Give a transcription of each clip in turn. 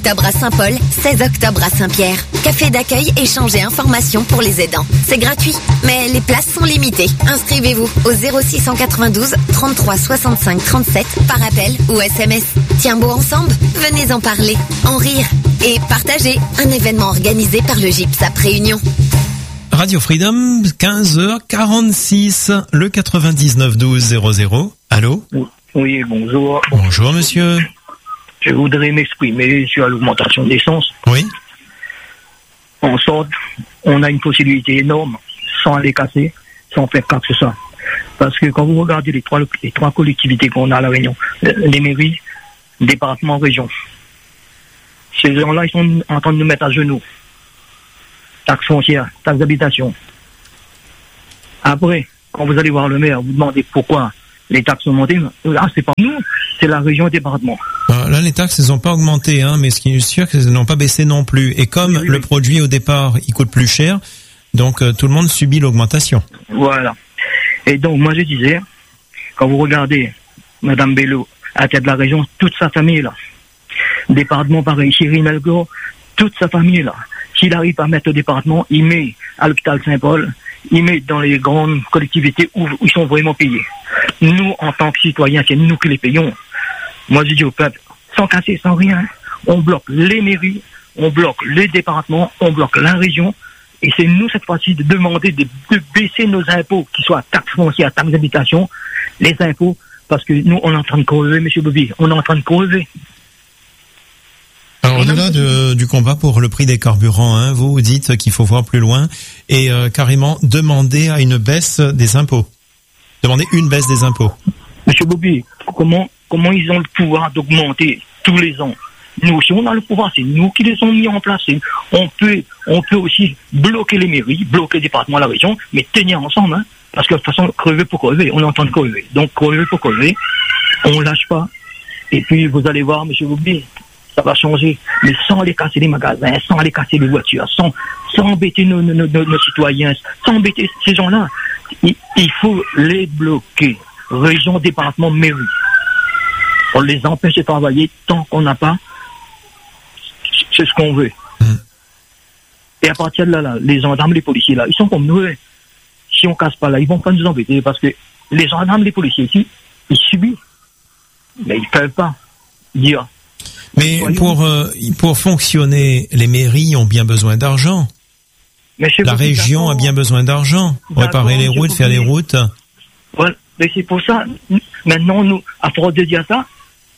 octobre à Saint-Paul, 16 octobre à Saint-Pierre. Café d'accueil, échange et information pour les aidants. C'est gratuit, mais les places sont limitées. Inscrivez-vous au 0692 33 65 37 par appel ou SMS. Tiens beau ensemble, venez en parler, en rire et partager. Un événement organisé par le GIPSAP Réunion. Radio Freedom, 15h46, le 99 12 00. Allô? Oui, bonjour. Bonjour, monsieur. Je voudrais m'exprimer sur l'augmentation de l'essence. Oui. En sorte, on a une possibilité énorme, sans aller casser, sans faire quoi que ce soit. Parce que quand vous regardez les trois collectivités qu'on a à La Réunion, les mairies, départements, régions, ces gens-là, ils sont en train de nous mettre à genoux. Taxes foncières, taxes d'habitation. Après, quand vous allez voir le maire, vous demandez pourquoi les taxes sont montées. Là, c'est pas nous, c'est la région et le département. Là, les taxes, elles n'ont pas augmenté, mais ce qui est sûr, c'est qu'elles n'ont pas baissé non plus. Et comme le produit au départ, il coûte plus cher, donc tout le monde subit l'augmentation. Voilà. Et donc, moi, je disais, quand vous regardez Madame Bello, à la tête de la région, toute sa famille, là. Département, pareil, Chéri Melgo, toute sa famille, là. S'il arrive à mettre au département, il met à l'hôpital Saint-Paul, il met dans les grandes collectivités où ils sont vraiment payés. Nous, en tant que citoyens, c'est nous qui les payons. Moi, je dis au peuple, sans casser, sans rien, on bloque les mairies, on bloque les départements, on bloque la région, et c'est nous, cette fois-ci, de demander de baisser nos impôts, qu'ils soient taxes foncières, taxes d'habitation, les impôts, parce que nous, on est en train de crever, monsieur Bobby, on est en train de crever. Alors, au-delà du combat pour le prix des carburants, vous dites qu'il faut voir plus loin et carrément demander à une baisse des impôts. Demander une baisse des impôts. Monsieur Bobby, comment ils ont le pouvoir d'augmenter tous les ans? Nous, si on a le pouvoir, c'est nous qui les ont mis en place. On peut aussi bloquer les mairies, bloquer le département, la région, mais tenir ensemble, parce que de toute façon, crever pour crever, on est en train de crever. Donc, crever pour crever, on lâche pas. Et puis, vous allez voir, monsieur Bobby, ça va changer, mais sans aller casser les magasins, sans aller casser les voitures, sans embêter nos citoyens, sans embêter ces gens-là. Il faut les bloquer. Région, département, mairie. On les empêche de travailler tant qu'on n'a pas c'est ce qu'on veut. Et à partir de là, les gendarmes, les policiers, là, ils sont comme nous. Si on casse pas là, ils vont pas nous embêter parce que les gendarmes, les policiers ici, ils subissent. Mais ils peuvent pas dire. Mais pour fonctionner, les mairies ont bien besoin d'argent. La région a bien besoin d'argent. Réparer les routes, faire les routes. Voilà. Mais c'est pour ça, maintenant, nous, à force de dire ça,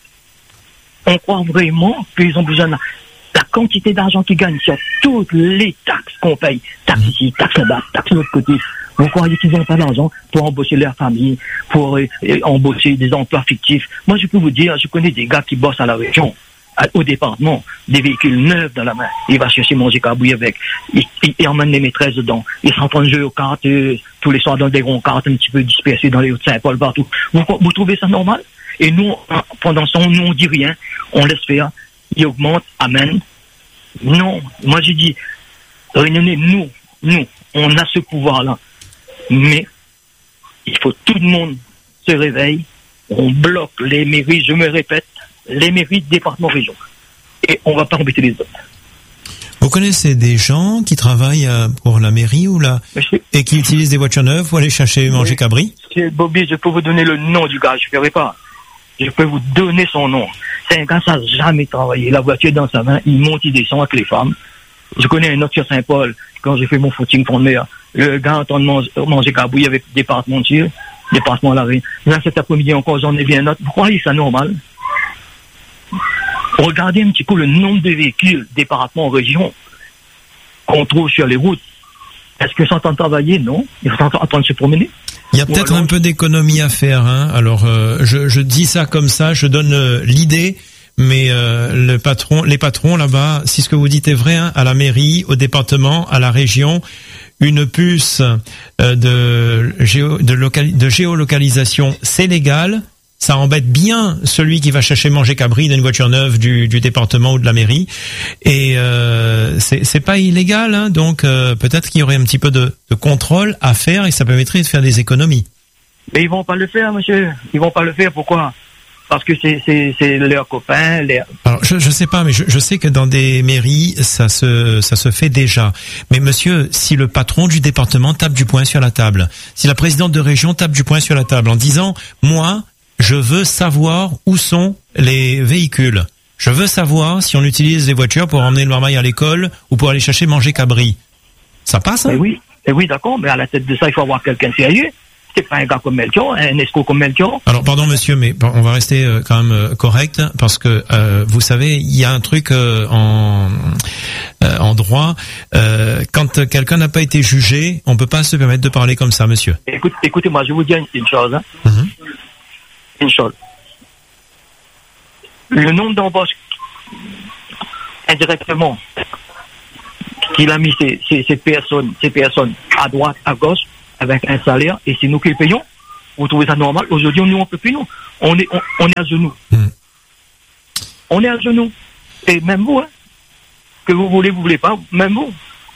on croit vraiment qu'ils ont besoin de la quantité d'argent qu'ils gagnent sur toutes les taxes qu'on paye. Taxes ici, taxes là-bas, taxes de l'autre côté. Vous croyez qu'ils n'ont pas d'argent pour embaucher leur famille, pour embaucher des emplois fictifs? Moi, je peux vous dire, je connais des gars qui bossent à la région, au département, des véhicules neufs dans la main. Il va chercher manger cabouille avec. Il emmène les maîtresses dedans. Ils sont en train de jouer aux cartes tous les soirs dans des grands cartes un petit peu dispersés dans les Hauts-de-Saint-Paul partout. Vous trouvez ça normal? Et nous, pendant ce temps, nous, on dit rien. On laisse faire. Il augmente. Amen. Non. Moi, j'ai dit, réunionnez, nous, on a ce pouvoir-là. Mais, il faut tout le monde se réveille. On bloque les mairies, je me répète, les mairies, départements, régions. Et on va pas embêter les autres. Vous connaissez des gens qui travaillent pour la mairie et qui utilisent des voitures neuves pour aller chercher manger cabri? Bobby, je peux vous donner le nom du gars, je ne ferai pas. Je peux vous donner son nom. C'est un gars qui n'a jamais travaillé. La voiture dans sa main, il monte, il descend avec les femmes. Je connais un autre sur Saint-Paul, quand j'ai fait mon footing fond de mer. Le gars entend manger cabouille avec département à la Réunion. Là, cet après-midi encore, j'en ai bien un autre. Vous croyez que c'est normal? Regardez un petit peu le nombre de véhicules, département, région, qu'on trouve sur les routes. Est-ce qu'ils sont en train de travailler? Non. Ils sont en train de se promener. Il y a peut-être un peu d'économie à faire. Alors, je dis ça comme ça, je donne l'idée, mais les patrons là-bas, si ce que vous dites est vrai, à la mairie, au département, à la région, une puce de géolocalisation, c'est légal. Ça embête bien celui qui va chercher manger cabri dans une voiture neuve du département ou de la mairie. Et c'est pas illégal, donc peut-être qu'il y aurait un petit peu de contrôle à faire et ça permettrait de faire des économies. Mais ils vont pas le faire, monsieur. Ils vont pas le faire. Pourquoi? parce que c'est leurs copains. Alors je sais pas, mais je sais que dans des mairies ça se fait déjà. Mais monsieur, si le patron du département tape du poing sur la table, si la présidente de région tape du poing sur la table en disant moi je veux savoir où sont les véhicules, je veux savoir si on utilise les voitures pour emmener le marmaille à l'école ou pour aller chercher manger cabri, ça passe hein? Oui, d'accord, mais à la tête de ça il faut avoir quelqu'un de sérieux. C'est pas un gars comme Melchior, un escroc comme Melchior. Alors pardon monsieur, mais on va rester quand même correct parce que vous savez, il y a un truc en droit, quand quelqu'un n'a pas été jugé, on peut pas se permettre de parler comme ça, monsieur. Écoutez-moi, je vous dis une chose. Hein. Une chose. Le nombre d'embauches indirectement qu'il a mis ces personnes à droite, à gauche, avec un salaire, et c'est nous qui le payons. Vous trouvez ça normal? Aujourd'hui, nous, on peut plus, nous. On est à genoux. On est à genoux. Et même vous, hein, que vous voulez pas, même vous.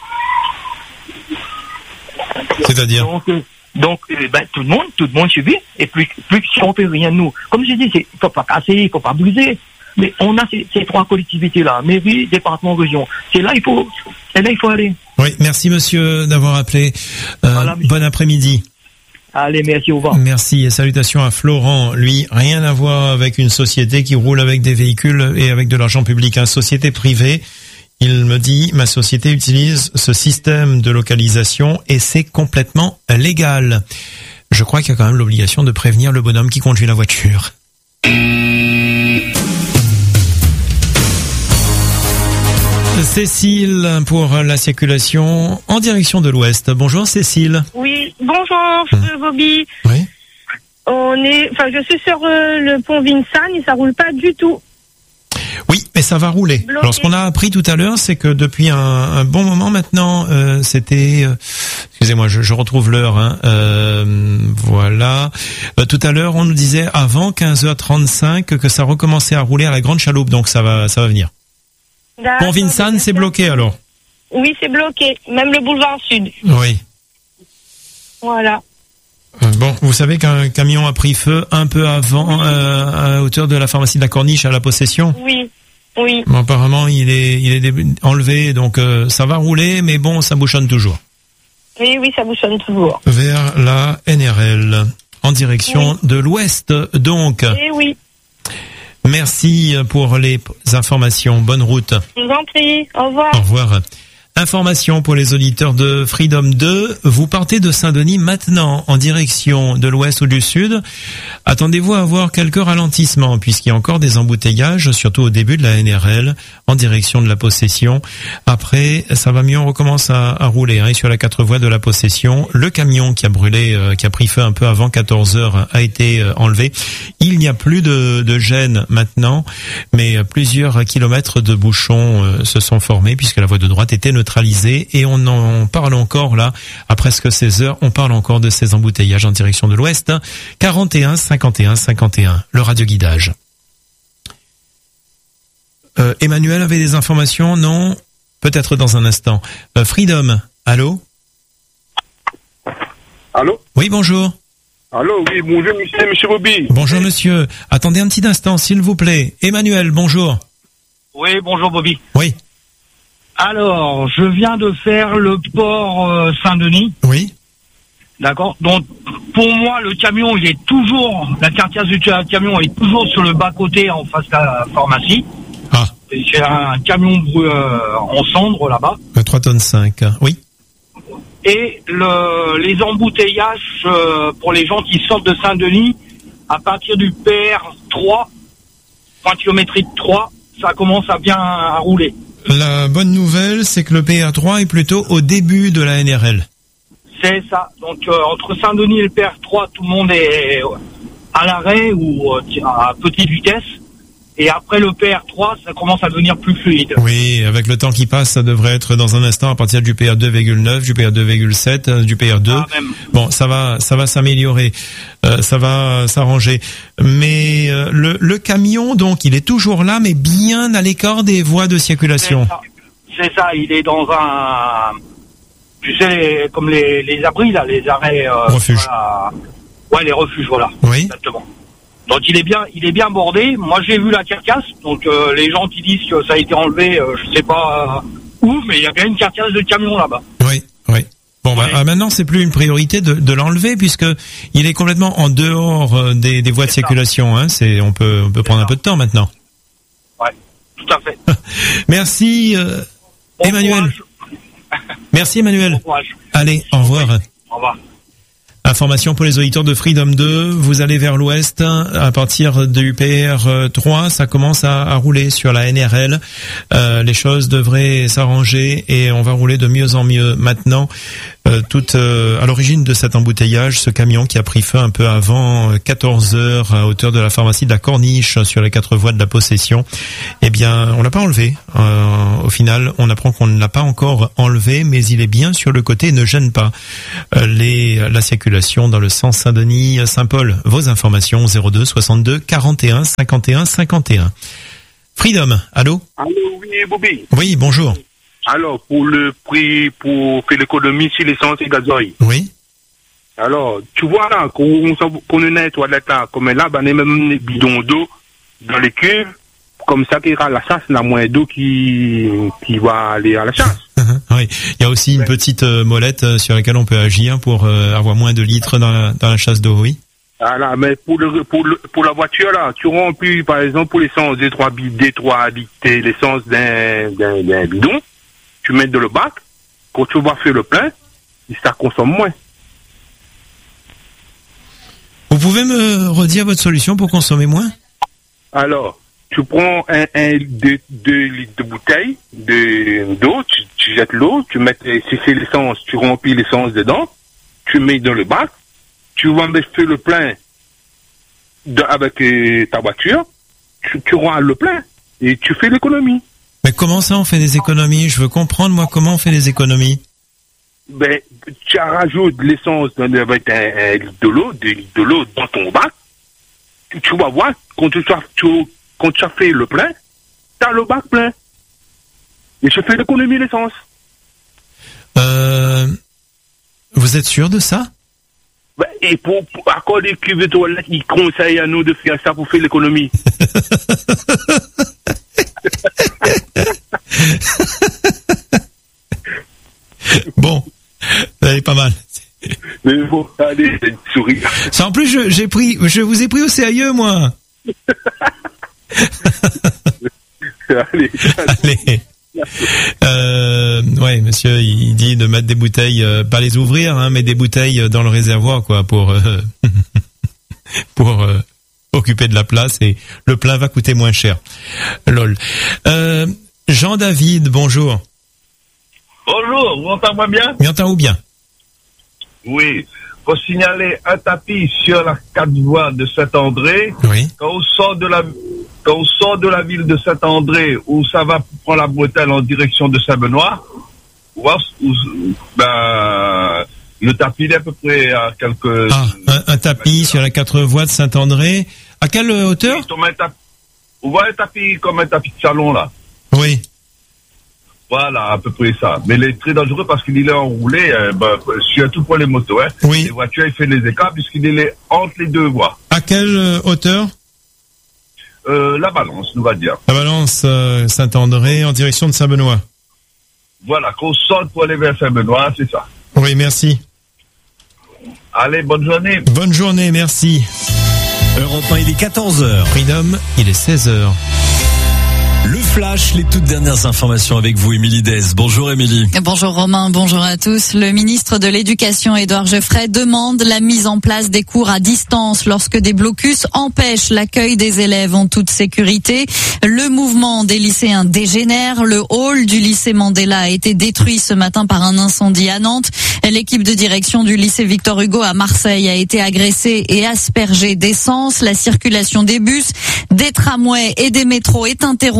C'est-à-dire? Donc, tout le monde subit, et plus si on fait rien, nous. Comme je dis, il faut pas casser, il faut pas briser. Mais on a ces trois collectivités-là, mairie, département, région. C'est là, il faut aller. Oui, merci monsieur d'avoir appelé. Voilà, bon après-midi. Allez, merci, au revoir. Merci et salutations à Florent. Lui, rien à voir avec une société qui roule avec des véhicules et avec de l'argent public. Une société privée. Il me dit, ma société utilise ce système de localisation et c'est complètement légal. Je crois qu'il y a quand même l'obligation de prévenir le bonhomme qui conduit la voiture. Cécile pour la circulation en direction de l'Ouest. Bonjour Cécile. Oui, bonjour Bobby. Oui. Je suis sur le pont Vincennes et ça roule pas du tout. Oui, mais ça va rouler. Bloqué. Alors ce qu'on a appris tout à l'heure, c'est que depuis un bon moment maintenant, c'était... excusez-moi, je retrouve l'heure. Hein, voilà. Tout à l'heure, on nous disait avant 15h35 que ça recommençait à rouler à la Grande Chaloupe, donc ça va venir. Pont Vincennes, c'est bloqué alors? Oui, c'est bloqué. Même le boulevard Sud. Oui. Voilà. Bon, vous savez qu'un camion a pris feu un peu avant, à hauteur de la pharmacie de la Corniche, à la Possession. Oui. Bon, apparemment, il est enlevé, donc ça va rouler, mais bon, ça bouchonne toujours. Oui, ça bouchonne toujours. Vers la NRL, en direction de l'Ouest, donc. Oui. Merci pour les informations. Bonne route. Je vous en prie. Au revoir. Au revoir. Information pour les auditeurs de Freedom 2. Vous partez de Saint-Denis maintenant en direction de l'ouest ou du sud. Attendez-vous à avoir quelques ralentissements puisqu'il y a encore des embouteillages, surtout au début de la NRL en direction de la Possession. Après, ça va mieux, on recommence à rouler hein, sur la 4 voies de la Possession. Le camion qui a brûlé, qui a pris feu un peu avant 14h a été enlevé. Il n'y a plus de gêne maintenant, mais plusieurs kilomètres de bouchons se sont formés puisque la voie de droite était neutralisée et on en parle encore là, à presque 16 heures, on parle encore de ces embouteillages en direction de l'ouest. 41 51 51, le radioguidage. Emmanuel avait des informations? Non? Peut-être dans un instant. Freedom, allô? Allô? Oui, bonjour. Allô, oui, bonjour, monsieur Bobby. Bonjour, monsieur. Attendez un petit instant, s'il vous plaît. Emmanuel, bonjour. Oui, bonjour, Bobby. Oui. Alors, je viens de faire le port Saint-Denis. Oui. D'accord. Donc, pour moi, le camion, il est toujours, la carcasse du camion est toujours sur le bas-côté en face de la pharmacie. Ah. C'est un camion en cendre là-bas. 3 tonnes 5, oui. Et les embouteillages pour les gens qui sortent de Saint-Denis, à partir du PR3, point kilométrique 3, ça commence à bien à rouler. La bonne nouvelle, c'est que le PR3 est plutôt au début de la NRL. C'est ça. Donc, entre Saint-Denis et le PR3, tout le monde est à l'arrêt ou à petite vitesse. Et après le PR3, ça commence à devenir plus fluide. Oui, avec le temps qui passe, ça devrait être dans un instant à partir du PR2,9, du PR2,7, du PR2. Ah, même. Bon, ça va s'améliorer, ça va s'arranger. Mais le camion, donc, il est toujours là, mais bien à l'écart des voies de circulation. C'est ça, il est dans un, tu sais, comme les abris là, les arrêts. Refuge. Voilà. Ouais, les refuges, voilà. Oui. Exactement. Donc il est bien bordé. Moi j'ai vu la carcasse, donc les gens qui disent que ça a été enlevé, je sais pas où, mais il y a bien une carcasse de camion là-bas. Oui. Bon, maintenant c'est plus une priorité de l'enlever puisque il est complètement en dehors des voies de circulation. Hein. On peut prendre un peu de temps maintenant. Ouais, tout à fait. Merci Bon Emmanuel. courage. Merci Emmanuel. Bon courage. Allez, au revoir. Au revoir. Information pour les auditeurs de Freedom 2, vous allez vers l'ouest, à partir du PR3, ça commence à rouler sur la NRL. Les choses devraient s'arranger et on va rouler de mieux en mieux maintenant. À l'origine de cet embouteillage, ce camion qui a pris feu un peu avant 14 heures à hauteur de la pharmacie de la Corniche sur les 4 voies de la Possession, eh bien, on l'a pas enlevé. Au final, on apprend qu'on ne l'a pas encore enlevé, mais il est bien sur le côté et ne gêne pas la circulation dans le sens Saint-Denis-Saint-Paul. Vos informations 02 62 41 51 51. Freedom, allô? Allô, oui, Bobby. Oui, bonjour. Alors, pour le prix, pour faire l'économie sur l'essence et gazoil. Oui. Alors, tu vois là, qu'on est toilette là, comme là, on est même des bidons d'eau dans les cuves, comme ça qu'il y aura la chasse, la moins d'eau qui va aller à la chasse. Oui, il y a aussi une petite molette sur laquelle on peut agir pour avoir moins de litres dans la chasse d'eau, oui. Voilà, mais pour la voiture là, tu remplis par exemple pour l'essence des 3 litres, l'essence d'un bidon, tu mets dans le bac, quand tu vas faire le plein, ça consomme moins. Vous pouvez me redire votre solution pour consommer moins? Alors, tu prends 2 litres de bouteille d'eau, tu jettes l'eau, tu mets, si c'est l'essence, tu remplis l'essence dedans, tu mets dans le bac, tu vas faire le plein avec ta voiture, tu rends le plein et tu fais l'économie. Mais comment ça on fait des économies? Je veux comprendre moi comment on fait des économies. Ben, tu rajoutes l'essence avec 1 litre de l'eau, 2 litres de l'eau dans ton bac, tu vas voir, quand tu as fait le plein, tu as le bac plein. Et je fais l'économie l'essence. Vous êtes sûr de ça? Ben, et pour accorder cuve de toilette, ils conseillent à nous de faire ça pour faire l'économie. Bon, c'est pas mal. Mais bon, allez, c'est une souris. Ça, en plus, je vous ai pris au sérieux, moi. Allez. Ouais, monsieur, il dit de mettre des bouteilles, pas les ouvrir, hein, mais des bouteilles dans le réservoir, quoi, pour occuper de la place et le plein va coûter moins cher. Lol. Jean-David, bonjour. Bonjour, vous entendez bien? Oui, entends-vous bien? Oui. Faut signaler un tapis sur la 4 voies de Saint-André. Oui. Quand on sort de la ville de Saint-André, où ça va prendre la bretelle en direction de Saint-Benoît, le tapis est à peu près à quelques... un tapis sur la 4 voies de Saint-André. À quelle hauteur? On voit un tapis comme un tapis de salon, là. Oui. Voilà, à peu près ça. Mais il est très dangereux parce qu'il est enroulé, surtout pour les motos. Hein. Oui. Les voitures, il fait les écarts puisqu'il est entre les 2 voies. À quelle hauteur? La Balance, on va dire. La Balance, Saint-André, en direction de Saint-Benoît. Voilà, qu'on sorte pour aller vers Saint-Benoît, c'est ça. Oui, merci. Allez, bonne journée. Bonne journée, merci. Europe 1, il est 14h. Freedom, il est 16h. Le Flash, les toutes dernières informations avec vous, Émilie Dez. Bonjour Émilie. Bonjour Romain, bonjour à tous. Le ministre de l'Éducation, Édouard Geoffrey, demande la mise en place des cours à distance lorsque des blocus empêchent l'accueil des élèves en toute sécurité. Le mouvement des lycéens dégénère. Le hall du lycée Mandela a été détruit ce matin par un incendie à Nantes. L'équipe de direction du lycée Victor Hugo à Marseille a été agressée et aspergée d'essence. La circulation des bus, des tramways et des métros est interrompue dans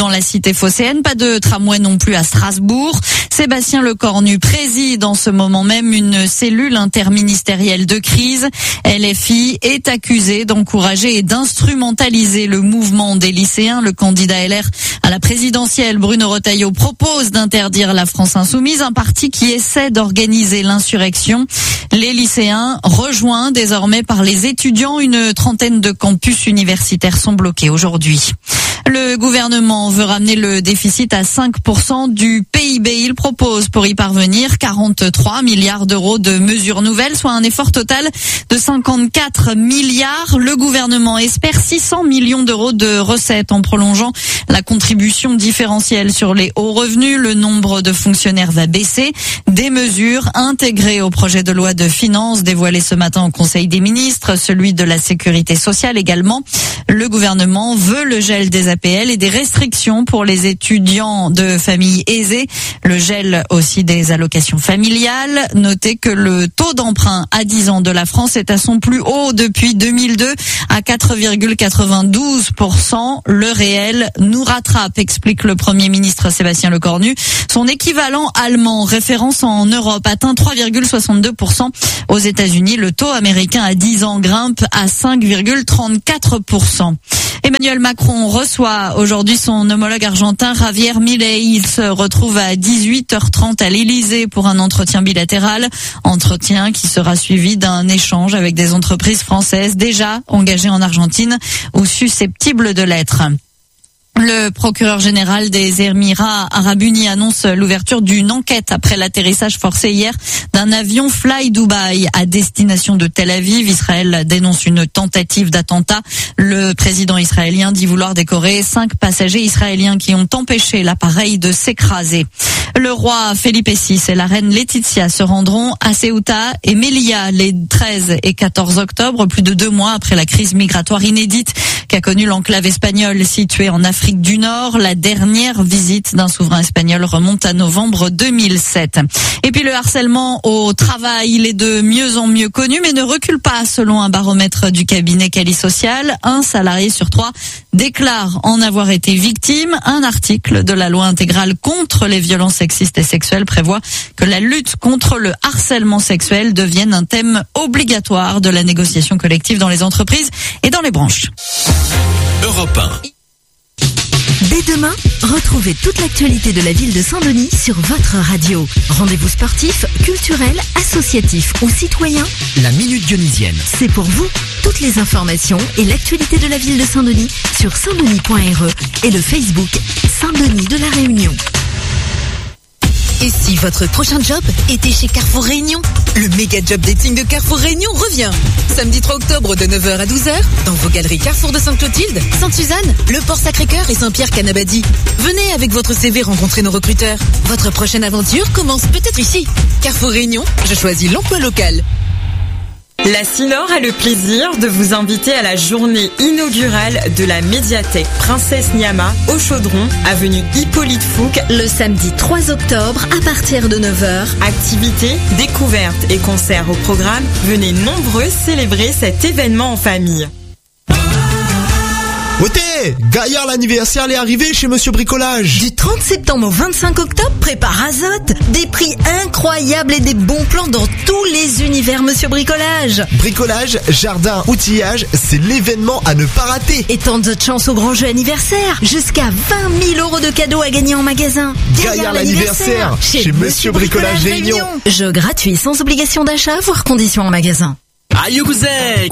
dans la cité phocéenne, pas de tramway non plus à Strasbourg. Sébastien Lecornu préside en ce moment même une cellule interministérielle de crise. LFI est accusé d'encourager et d'instrumentaliser le mouvement des lycéens. Le candidat LR à la présidentielle, Bruno Retailleau, propose d'interdire la France Insoumise, un parti qui essaie d'organiser l'insurrection. Les lycéens, rejoints désormais par les étudiants, une trentaine de campus universitaires sont bloqués aujourd'hui. Le gouvernement veut ramener le déficit à 5% du PIB. Il propose pour y parvenir 43 milliards d'euros de mesures nouvelles, soit un effort total de 54 milliards. Le gouvernement espère 600 millions d'euros de recettes en prolongeant la contribution différentielle sur les hauts revenus. Le nombre de fonctionnaires va baisser. Des mesures intégrées au projet de loi de finances dévoilé ce matin au Conseil des ministres, celui de la sécurité sociale également. Le gouvernement veut le gel des APL et des restrictions pour les étudiants de familles aisées. Le gel aussi des allocations familiales. Notez que le taux d'emprunt à 10 ans de la France est à son plus haut depuis 2002 à 4,92%. Le réel nous rattrape, explique le Premier ministre Sébastien Lecornu. Son équivalent allemand, référence en Europe, atteint 3,62%. Aux États-Unis, le taux américain à 10 ans grimpe à 5,34%. Emmanuel Macron reçoit aujourd'hui son homologue argentin Javier Milei. Il se retrouve à 18h30 à l'Élysée pour un entretien bilatéral. Entretien qui sera suivi d'un échange avec des entreprises françaises déjà engagées en Argentine ou susceptibles de l'être. Le procureur général des Émirats Arabes Unis annonce l'ouverture d'une enquête après l'atterrissage forcé hier d'un avion Fly Dubai à destination de Tel Aviv. Israël dénonce une tentative d'attentat. Le président israélien dit vouloir décorer 5 passagers israéliens qui ont empêché l'appareil de s'écraser. Le roi Felipe VI et la reine Laetitia se rendront à Ceuta et Melilla les 13 et 14 octobre, plus de 2 mois après la crise migratoire inédite qu'a connue l'enclave espagnole située en Afrique du Nord. La dernière visite d'un souverain espagnol remonte à novembre 2007. Et puis le harcèlement au travail, il est de mieux en mieux connu, mais ne recule pas selon un baromètre du cabinet Cali Social. 1 salarié sur 3 déclare en avoir été victime. Un article de la loi intégrale contre les violences sexistes et sexuelles prévoit que la lutte contre le harcèlement sexuel devienne un thème obligatoire de la négociation collective dans les entreprises et dans les branches. Europe 1. Dès demain, retrouvez toute l'actualité de la ville de Saint-Denis sur votre radio. Rendez-vous sportifs, culturels, associatifs ou citoyens. La Minute Dionysienne. C'est pour vous. Toutes les informations et l'actualité de la ville de Saint-Denis sur saintdenis.re et le Facebook Saint-Denis de la Réunion. Et si votre prochain job était chez Carrefour Réunion? Le méga job dating de Carrefour Réunion revient. Samedi 3 octobre de 9h à 12h dans vos galeries Carrefour de Sainte-Clotilde, Sainte-Suzanne, Le Port-Sacré-Cœur et Saint-Pierre-Canabadie. Venez avec votre CV rencontrer nos recruteurs. Votre prochaine aventure commence peut-être ici. Carrefour Réunion, je choisis l'emploi local. La Sinor a le plaisir de vous inviter à la journée inaugurale de la médiathèque Princesse Niama au Chaudron, avenue Hippolyte Fouque, le samedi 3 octobre à partir de 9h. Activités, découvertes et concerts au programme. Venez nombreux célébrer cet événement en famille. Oté, Gaillard l'anniversaire est arrivé chez Monsieur Bricolage. Du 30 septembre au 25 octobre, prépare Azote. Des prix incroyables et des bons plans dans tous les univers Monsieur Bricolage. Bricolage, jardin, outillage, c'est l'événement à ne pas rater. Et tant d'autres chances au grand jeu anniversaire. Jusqu'à 20 000 euros de cadeaux à gagner en magasin. Gaillard l'anniversaire chez Monsieur Bricolage Réunion. Jeu gratuit sans obligation d'achat, voire conditions en magasin. Aïe,